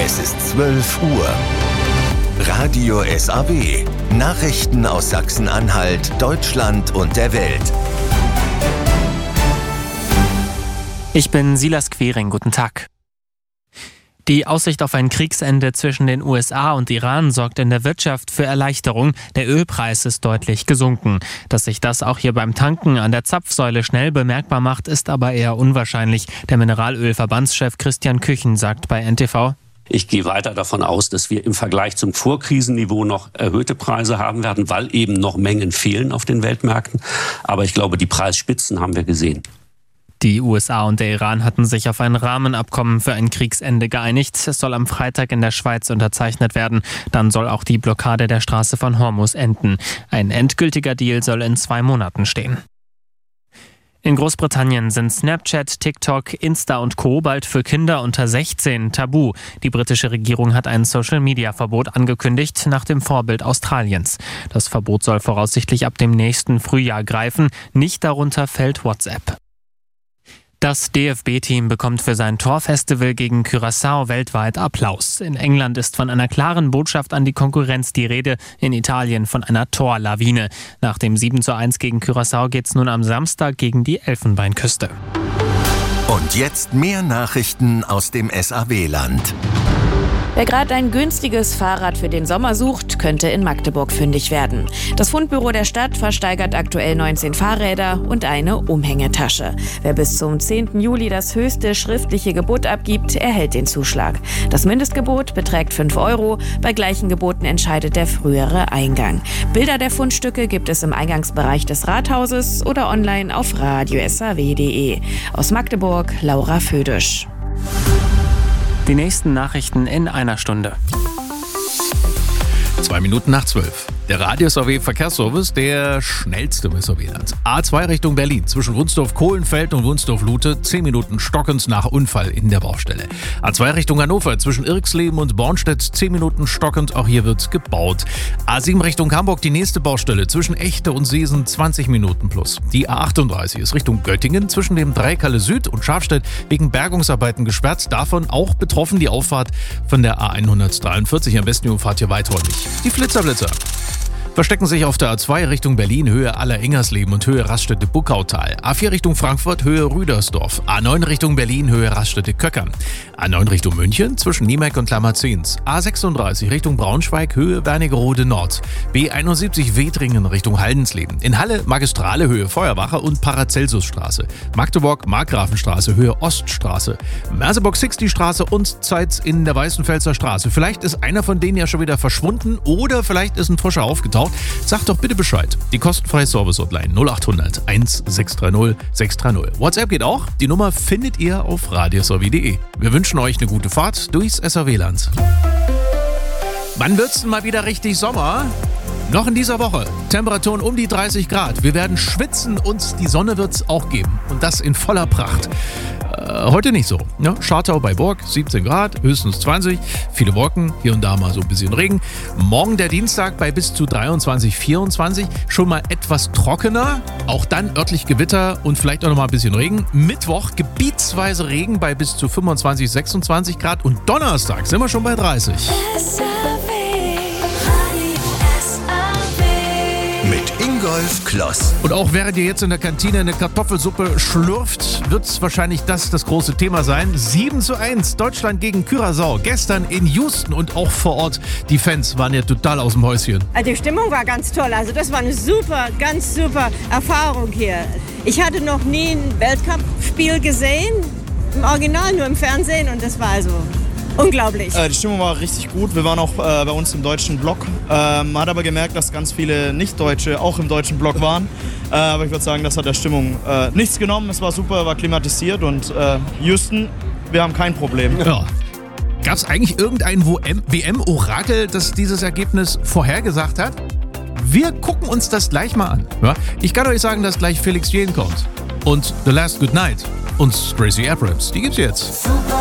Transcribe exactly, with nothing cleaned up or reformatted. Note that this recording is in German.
Es ist zwölf Uhr. Radio S A W. Nachrichten aus Sachsen-Anhalt, Deutschland und der Welt. Ich bin Silas Quering, guten Tag. Die Aussicht auf ein Kriegsende zwischen den U S A und Iran sorgt in der Wirtschaft für Erleichterung. Der Ölpreis ist deutlich gesunken. Dass sich das auch hier beim Tanken an der Zapfsäule schnell bemerkbar macht, ist aber eher unwahrscheinlich. Der Mineralölverbandschef Christian Küchen sagt bei N T V: Ich gehe weiter davon aus, dass wir im Vergleich zum Vorkrisenniveau noch erhöhte Preise haben werden, weil eben noch Mengen fehlen auf den Weltmärkten. Aber ich glaube, die Preisspitzen haben wir gesehen. Die U S A und der Iran hatten sich auf ein Rahmenabkommen für ein Kriegsende geeinigt. Es soll am Freitag in der Schweiz unterzeichnet werden. Dann soll auch die Blockade der Straße von Hormuz enden. Ein endgültiger Deal soll in zwei Monaten stehen. In Großbritannien sind Snapchat, TikTok, Insta und Co. bald für Kinder unter sechzehn tabu. Die britische Regierung hat ein Social-Media-Verbot angekündigt, nach dem Vorbild Australiens. Das Verbot soll voraussichtlich ab dem nächsten Frühjahr greifen. Nicht darunter fällt WhatsApp. Das D F B-Team bekommt für sein Torfestival gegen Curaçao weltweit Applaus. In England ist von einer klaren Botschaft an die Konkurrenz die Rede, in Italien von einer Torlawine. Nach dem sieben zu eins gegen Curaçao geht's nun am Samstag gegen die Elfenbeinküste. Und jetzt mehr Nachrichten aus dem S A W-Land. Wer gerade ein günstiges Fahrrad für den Sommer sucht, könnte in Magdeburg fündig werden. Das Fundbüro der Stadt versteigert aktuell neunzehn Fahrräder und eine Umhängetasche. Wer bis zum zehnten Juli das höchste schriftliche Gebot abgibt, erhält den Zuschlag. Das Mindestgebot beträgt fünf Euro. Bei gleichen Geboten entscheidet der frühere Eingang. Bilder der Fundstücke gibt es im Eingangsbereich des Rathauses oder online auf radio s a w punkt d e. Aus Magdeburg, Laura Födisch. Die nächsten Nachrichten in einer Stunde. Zwei Minuten nach zwölf. Der Radio S A W Verkehrsservice, der schnellste im S A W-Land. A zwei Richtung Berlin, zwischen Wunsdorf-Kohlenfeld und Wunsdorf-Lute, zehn Minuten stockend nach Unfall in der Baustelle. A zwei Richtung Hannover, zwischen Irksleben und Bornstedt, zehn Minuten stockend, auch hier wird gebaut. A sieben Richtung Hamburg, die nächste Baustelle, zwischen Echte und Seesen, zwanzig Minuten plus. Die A achtunddreißig ist Richtung Göttingen, zwischen dem Dreikalle Süd und Schafstedt, wegen Bergungsarbeiten gesperrt. Davon auch betroffen die Auffahrt von der A hundertdreiundvierzig. Am besten ihr fahrt hier weiträumig. Die Flitzerblitzer verstecken sich auf der A zwei Richtung Berlin, Höhe Aller-Ingersleben und Höhe Raststätte-Buckautal. A vier Richtung Frankfurt, Höhe Rüdersdorf. A neun Richtung Berlin, Höhe Raststätte-Köckern. A neun Richtung München, zwischen Niemek und Klammerzins. A sechsunddreißig Richtung Braunschweig, Höhe Wernigerode Nord. B einundsiebzig Wedringen Richtung Haldensleben. In Halle Magistrale, Höhe Feuerwache und Paracelsusstraße. Magdeburg Markgrafenstraße, Höhe Oststraße. Merseburg-Sixty-Straße und Zeitz in der Weißenfelser Straße. Vielleicht ist einer von denen ja schon wieder verschwunden oder vielleicht ist ein frischer aufgetaucht. Sagt doch bitte Bescheid. Die kostenfreie Service-Hotline null acht hundert eins sechs drei null sechs drei null. WhatsApp geht auch. Die Nummer findet ihr auf radio s a w punkt d e. Wir wünschen euch eine gute Fahrt durchs S A W-Land. Wann wird's denn mal wieder richtig Sommer? Noch in dieser Woche. Temperaturen um die dreißig Grad. Wir werden schwitzen und die Sonne wird's auch geben. Und das in voller Pracht. Äh, heute nicht so. Ja, Schartau bei Burg, siebzehn Grad, höchstens zwanzig. Viele Wolken, hier und da mal so ein bisschen Regen. Morgen der Dienstag bei bis zu dreiundzwanzig, vierundzwanzig. Schon mal etwas trockener. Auch dann örtlich Gewitter und vielleicht auch noch mal ein bisschen Regen. Mittwoch gebietsweise Regen bei bis zu fünfundzwanzig, sechsundzwanzig Grad. Und Donnerstag sind wir schon bei dreißig. Mit Ingolf Kloss. Und auch während ihr jetzt in der Kantine eine Kartoffelsuppe schlürft, wird es wahrscheinlich das das große Thema sein. sieben zu eins, Deutschland gegen Curaçao. Gestern in Houston und auch vor Ort. Die Fans waren ja total aus dem Häuschen. Die Stimmung war ganz toll. Also das war eine super, ganz super Erfahrung hier. Ich hatte noch nie ein Weltcup-Spiel gesehen. Im Original, nur im Fernsehen. Und das war also unglaublich. Äh, die Stimmung war richtig gut. Wir waren auch äh, bei uns im deutschen Block. Ähm, man hat aber gemerkt, dass ganz viele Nicht-Deutsche auch im deutschen Block waren. Äh, aber ich würde sagen, das hat der Stimmung äh, nichts genommen. Es war super, war klimatisiert. Und äh, Houston, wir haben kein Problem. Ja. Gab es eigentlich irgendein W M-Orakel, das dieses Ergebnis vorhergesagt hat? Wir gucken uns das gleich mal an. Ja? Ich kann euch sagen, dass gleich Felix Jähn kommt. Und The Last Good Night und Gracie Abrams. Die gibt's jetzt.